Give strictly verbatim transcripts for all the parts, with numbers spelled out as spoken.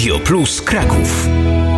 Radio Plus Kraków.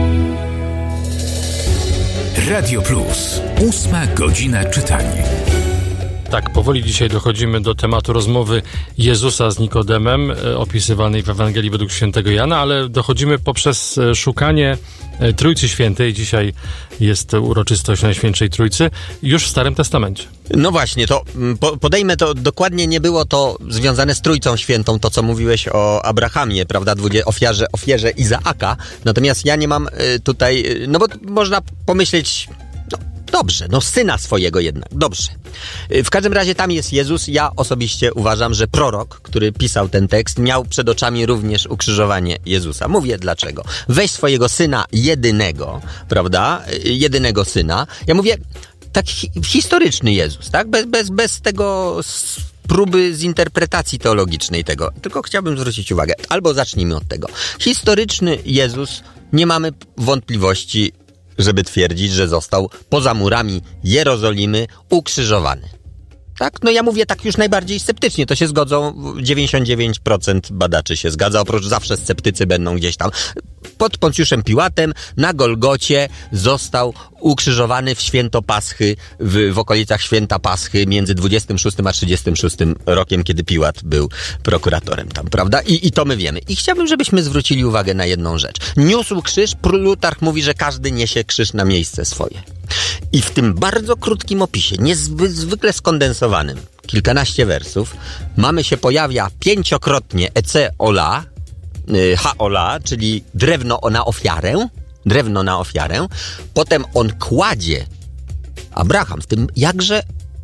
Radio Plus. Ósma godzina czytania. Tak, powoli dzisiaj dochodzimy do tematu rozmowy Jezusa z Nikodemem, opisywanej w Ewangelii według świętego Jana, ale dochodzimy poprzez szukanie Trójcy Świętej. Dzisiaj jest uroczystość Najświętszej Trójcy, już w Starym Testamencie. No właśnie, to po, podejmę to, dokładnie nie było to związane z Trójcą Świętą, to co mówiłeś o Abrahamie, prawda, ofierze, ofierze Izaaka, natomiast ja nie mam tutaj, no bo można pomyśleć, no dobrze, no syna swojego jednak, dobrze. W każdym razie tam jest Jezus. Ja osobiście uważam, że prorok, który pisał ten tekst, miał przed oczami również ukrzyżowanie Jezusa. Mówię dlaczego. Weź swojego syna jedynego, prawda, jedynego syna. Ja mówię, tak hi- historyczny Jezus, tak, bez, bez, bez tego próby z interpretacji teologicznej tego. Tylko chciałbym zwrócić uwagę, albo zacznijmy od tego. Historyczny Jezus, nie mamy wątpliwości, żeby twierdzić, że został poza murami Jerozolimy ukrzyżowany. Tak? No ja mówię tak już najbardziej sceptycznie, to się zgodzą, dziewięćdziesiąt dziewięć procent badaczy się zgadza, oprócz zawsze sceptycy będą gdzieś tam. Pod Poncjuszem Piłatem na Golgocie został ukrzyżowany w święto Paschy, w, w okolicach święta Paschy między dwudziestym szóstym a trzydziestym szóstym rokiem, kiedy Piłat był prokuratorem tam, prawda? I, i to my wiemy. I chciałbym, żebyśmy zwrócili uwagę na jedną rzecz. Niósł krzyż, Plutarch mówi, że każdy niesie krzyż na miejsce swoje. I w tym bardzo krótkim opisie, niezwykle skondensowanym, kilkanaście wersów, mamy się pojawia pięciokrotnie ece ola, ha ola, czyli drewno na ofiarę, drewno na ofiarę, potem on kładzie, Abraham w tym jakże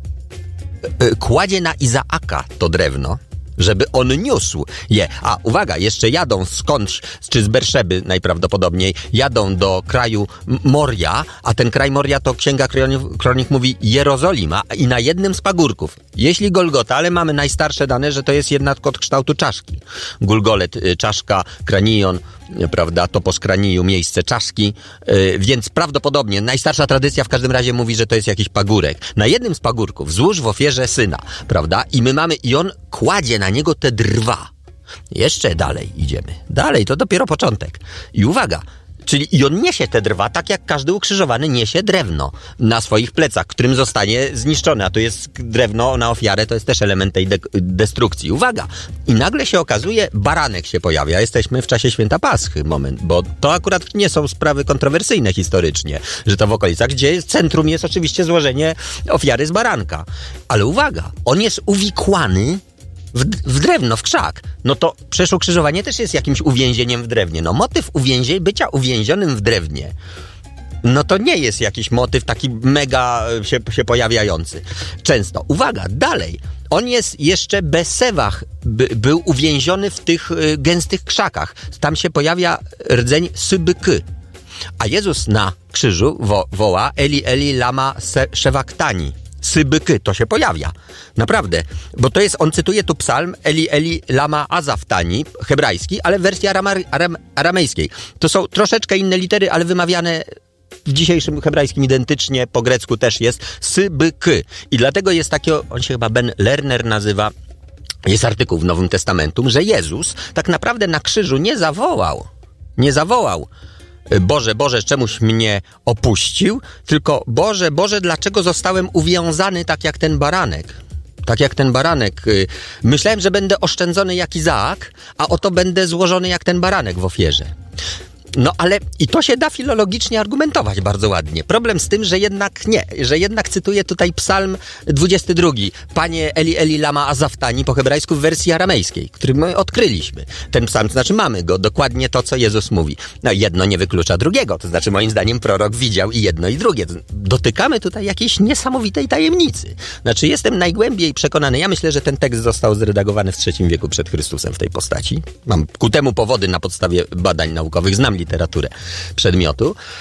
kładzie na Izaaka to drewno, żeby on niósł je. A uwaga, jeszcze jadą skądś, czy z Berszeby najprawdopodobniej, jadą do kraju Moria, a ten kraj Moria to Księga Kronik mówi Jerozolima i na jednym z pagórków. Jeśli Golgota, ale mamy najstarsze dane, że to jest jednak od kształtu czaszki. Gulgolet, czaszka, kranion, prawda, to po skraniju miejsce czaszki, yy, więc prawdopodobnie najstarsza tradycja w każdym razie mówi, że to jest jakiś pagórek. Na jednym z pagórków złóż w ofierze syna, prawda, i my mamy, i on kładzie na niego te drwa. Jeszcze dalej idziemy. Dalej, to dopiero początek. I uwaga, czyli i on niesie te drwa, tak jak każdy ukrzyżowany niesie drewno na swoich plecach, którym zostanie zniszczone. A tu jest drewno na ofiarę, to jest też element tej de- destrukcji. Uwaga! I nagle się okazuje, baranek się pojawia. Jesteśmy w czasie święta Paschy, moment, bo to akurat nie są sprawy kontrowersyjne historycznie, że to w okolicach, gdzie centrum jest oczywiście złożenie ofiary z baranka. Ale uwaga, on jest uwikłany W, w drewno, w krzak. No to przecież ukrzyżowanie też jest jakimś uwięzieniem w drewnie. No motyw uwięzie, bycia uwięzionym w drewnie, no to nie jest jakiś motyw taki mega się, się pojawiający. Często. Uwaga, dalej. On jest jeszcze Besewach, by, był uwięziony w tych y, gęstych krzakach. Tam się pojawia rdzeń sybyky. A Jezus na krzyżu wo, woła Eli, Eli, lama se, shevaktani. Sybyky, to się pojawia. Naprawdę. Bo to jest, on cytuje tu psalm Eli, Eli, lama azaftani, hebrajski, ale w wersji arama, aram, aramejskiej. To są troszeczkę inne litery, ale wymawiane w dzisiejszym hebrajskim identycznie, po grecku też jest sybyky. I dlatego jest taki, on się chyba Ben Lerner nazywa, jest artykuł w Nowym Testamentum, że Jezus tak naprawdę na krzyżu nie zawołał, nie zawołał Boże, Boże, czemuś mnie opuścił, tylko Boże, Boże, dlaczego zostałem uwiązany tak jak ten baranek? Tak jak ten baranek. Myślałem, że będę oszczędzony jak Izaak, a oto będę złożony jak ten baranek w ofierze. No ale i to się da filologicznie argumentować bardzo ładnie. Problem z tym, że jednak nie, że jednak cytuję tutaj psalm dwudziesty drugi. Panie Eli, Eli, lama azaftani po hebrajsku w wersji aramejskiej, który my odkryliśmy. Ten psalm, to znaczy mamy go, dokładnie to, co Jezus mówi. No jedno nie wyklucza drugiego, to znaczy moim zdaniem prorok widział i jedno i drugie. Dotykamy tutaj jakiejś niesamowitej tajemnicy. Znaczy jestem najgłębiej przekonany, ja myślę, że ten tekst został zredagowany w trzecim wieku przed Chrystusem w tej postaci. Mam ku temu powody na podstawie badań naukowych, znam literaturę przedmiotu.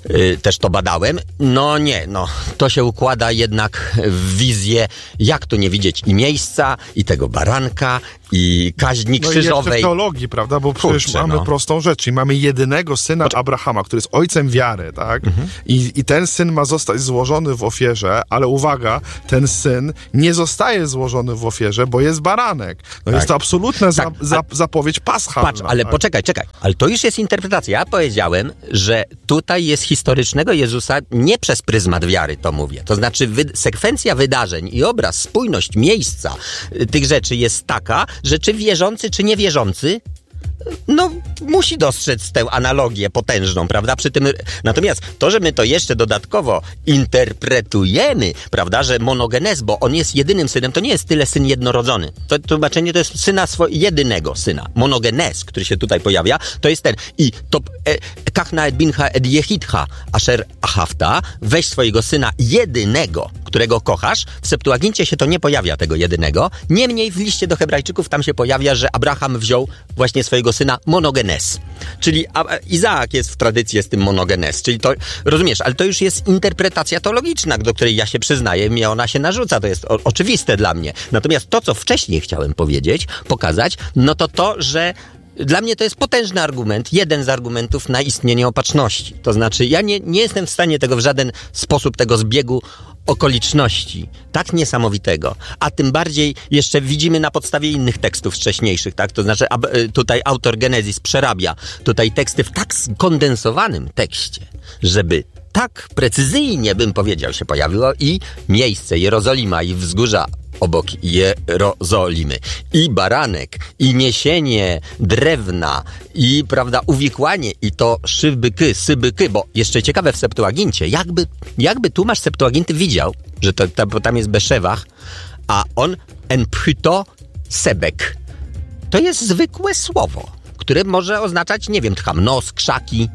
y, też to badałem. No nie, no to się układa jednak w wizję, jak tu nie widzieć i miejsca, i tego baranka, i kaźni no krzyżowej. No i jeszcze teologii, prawda, bo przecież Kurczę, mamy no. prostą rzecz, czyli mamy jedynego syna Poczek- Abrahama, który jest ojcem wiary, tak? Mhm. I, I ten syn ma zostać złożony w ofierze, ale uwaga, ten syn nie zostaje złożony w ofierze, bo jest baranek. No tak. Jest to absolutna za, tak. za, zapowiedź paschalna. Patrz, ale tak? poczekaj, czekaj. Ale to już jest interpretacja. Ja powiedziałem, że tutaj jest historycznego Jezusa nie przez pryzmat wiary, to mówię. To znaczy wy- sekwencja wydarzeń i obraz, spójność miejsca y, tych rzeczy jest taka, że czy wierzący, czy niewierzący, no, musi dostrzec tę analogię potężną, prawda? Przy tym, natomiast to, że my to jeszcze dodatkowo interpretujemy, prawda, że monogenes, bo on jest jedynym synem, to nie jest tyle syn jednorodzony. To tłumaczenie to jest syna swojego, jedynego syna. Monogenes, który się tutaj pojawia, to jest ten. I to kachna et bincha et jechidcha asher ahafta, weź swojego syna jedynego, którego kochasz. W Septuagincie się to nie pojawia, tego jedynego. Niemniej w liście do Hebrajczyków tam się pojawia, że Abraham wziął właśnie swojego syna monogenes. Czyli a, Izaak jest w tradycji z tym monogenes. Czyli to, rozumiesz, ale to już jest interpretacja teologiczna, do której ja się przyznaję, mnie ona się narzuca, to jest o, oczywiste dla mnie. Natomiast to, co wcześniej chciałem powiedzieć, pokazać, no to to, że dla mnie to jest potężny argument, jeden z argumentów na istnienie opatrzności. To znaczy, ja nie, nie jestem w stanie tego w żaden sposób, tego zbiegu okoliczności, tak niesamowitego, a tym bardziej jeszcze widzimy na podstawie innych tekstów wcześniejszych, tak? To znaczy ab, tutaj autor Genezis przerabia tutaj teksty w tak skondensowanym tekście, żeby tak precyzyjnie, bym powiedział, się pojawiło i miejsce Jerozolima i wzgórza obok Jerozolimy, i baranek, i niesienie drewna, i, prawda, uwikłanie, i to szybyky, sybyky, bo jeszcze ciekawe w Septuagincie, jakby, jakby tłumacz Septuaginty widział, że to, to, bo tam jest Beszewach, a on enphyto sebek. To jest zwykłe słowo, które może oznaczać, nie wiem, tchamnos, krzaki,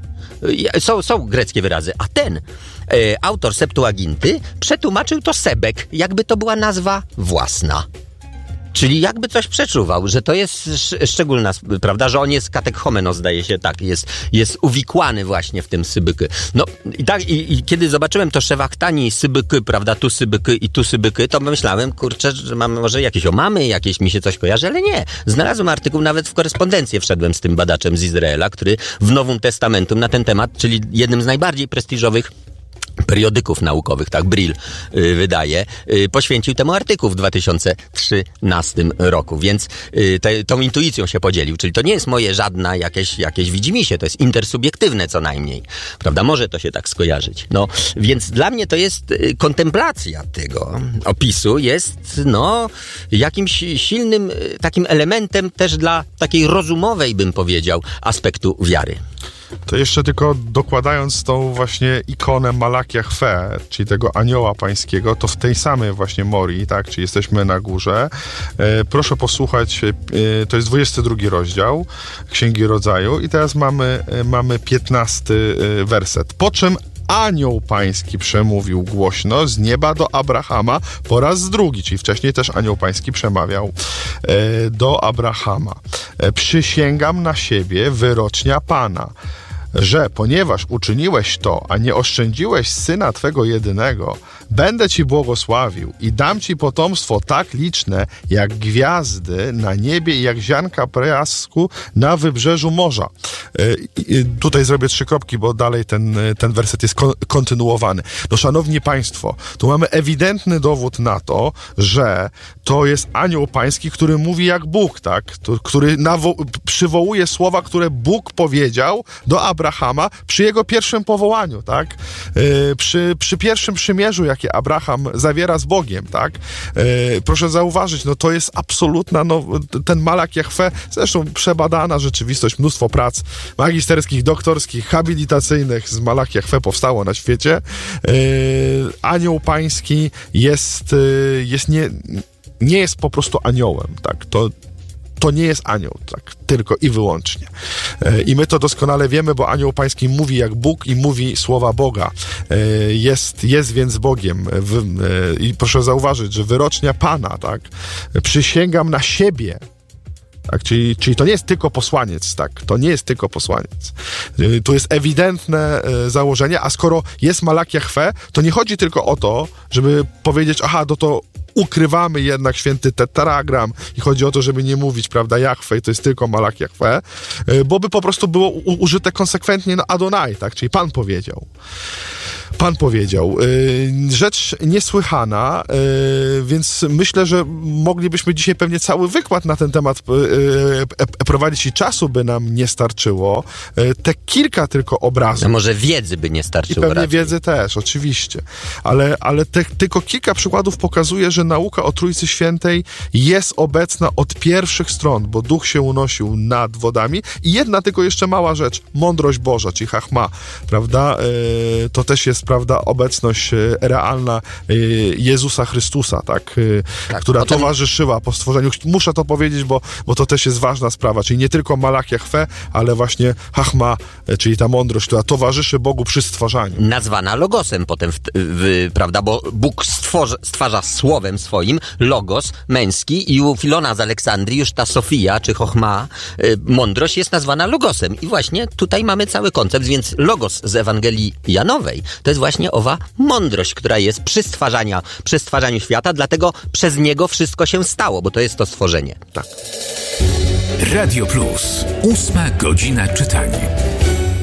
są, są greckie wyrazy, a ten e, autor Septuaginty przetłumaczył to sebek, jakby to była nazwa własna. Czyli jakby coś przeczuwał, że to jest sz- szczególna, prawda, że on jest katechomenos, zdaje się, tak, jest, jest uwikłany właśnie w tym sybyky. No i tak, i, i kiedy zobaczyłem to szewachtani, sybyky, prawda, tu sybyky i tu sybyky, to myślałem, kurczę, że mam może jakieś omamy, jakieś mi się coś kojarzy, ale nie. Znalazłem artykuł, nawet w korespondencję wszedłem z tym badaczem z Izraela, który w Nowym Testamentum na ten temat, czyli jednym z najbardziej prestiżowych periodyków naukowych, tak, Brill y, wydaje, y, poświęcił temu artykuł w dwa tysiące trzynastym roku, więc y, te, tą intuicją się podzielił, czyli to nie jest moje żadna jakieś, jakieś widzimisię, to jest intersubiektywne co najmniej, prawda, może to się tak skojarzyć, no, więc dla mnie to jest y, kontemplacja tego opisu jest, no, jakimś silnym y, takim elementem też dla takiej rozumowej, bym powiedział, aspektu wiary. To jeszcze tylko dokładając tą właśnie ikonę Malakia Chwe, czyli tego anioła pańskiego, to w tej samej właśnie Morii, tak, czyli jesteśmy na górze. E, proszę posłuchać, e, to jest dwudziesty drugi rozdział Księgi Rodzaju i teraz mamy, e, mamy piętnasty e, werset. Po czym anioł pański przemówił głośno z nieba do Abrahama po raz drugi, czyli wcześniej też anioł pański przemawiał e, do Abrahama. E, przysięgam na siebie wyrocznia Pana, że ponieważ uczyniłeś to, a nie oszczędziłeś syna twego jedynego, będę ci błogosławił i dam ci potomstwo tak liczne, jak gwiazdy na niebie i jak ziarnka piasku na wybrzeżu morza. Yy, tutaj zrobię trzy kropki, bo dalej ten, ten werset jest kon- kontynuowany. No, szanowni państwo, tu mamy ewidentny dowód na to, że to jest anioł pański, który mówi jak Bóg, tak? To, który nawo- przywołuje słowa, które Bóg powiedział do Abrahama przy jego pierwszym powołaniu, tak? Yy, przy, przy pierwszym przymierzu, jak jakie Abraham zawiera z Bogiem, tak? E, proszę zauważyć, no to jest absolutna, no ten Malak Jachwe, zresztą przebadana rzeczywistość, mnóstwo prac magisterskich, doktorskich, habilitacyjnych z Malak Jachwe powstało na świecie. E, anioł pański jest, jest nie, nie jest po prostu aniołem, tak? To To nie jest anioł, tak, tylko i wyłącznie. I my to doskonale wiemy, bo anioł pański mówi jak Bóg i mówi słowa Boga. Jest, jest więc Bogiem. I proszę zauważyć, że wyrocznia Pana, tak, przysięgam na siebie, Tak, czyli, czyli to nie jest tylko posłaniec, tak? To nie jest tylko posłaniec. Yy, tu jest ewidentne yy, założenie, a skoro jest Malak Jahwe, to nie chodzi tylko o to, żeby powiedzieć, aha, no to ukrywamy jednak święty tetragram i chodzi o to, żeby nie mówić, prawda, Jahwe i to jest tylko Malak Jahwe, yy, bo by po prostu było u- użyte konsekwentnie no Adonai, tak? Czyli Pan powiedział. Pan powiedział. Yy, rzecz niesłychana, yy, więc myślę, że moglibyśmy dzisiaj pewnie cały wykład na ten temat yy, e, prowadzić i czasu by nam nie starczyło. Yy, te kilka tylko obrazów. A może wiedzy by nie starczyło. I pewnie raczej. wiedzy też, oczywiście. Ale, ale te, tylko kilka przykładów pokazuje, że nauka o Trójcy Świętej jest obecna od pierwszych stron, bo Duch się unosił nad wodami. I jedna tylko jeszcze mała rzecz. Mądrość Boża, czyli chachma, prawda? Yy, to też jest, prawda, obecność yy, realna yy, Jezusa Chrystusa, tak? Yy, Tak, która potem- towarzyszyła po stworzeniu. Muszę to powiedzieć, bo, bo to też jest ważna sprawa. Czyli nie tylko Malak Jahwe, ale właśnie chachma, yy, czyli ta mądrość, która towarzyszy Bogu przy stwarzaniu. Nazwana logosem potem, w, w, prawda, bo Bóg stworzy, stwarza słowem swoim, logos męski i u Filona z Aleksandrii już ta Sofia, czy chochma, y, mądrość jest nazwana logosem. I właśnie tutaj mamy cały koncept, więc logos z Ewangelii Janowej to jest właśnie owa mądrość, która jest przy, stwarzania, przy stwarzaniu świata, dlatego przez niego wszystko się stało, bo to jest to stworzenie. Tak. Radio Plus. Ósma godzina czytania.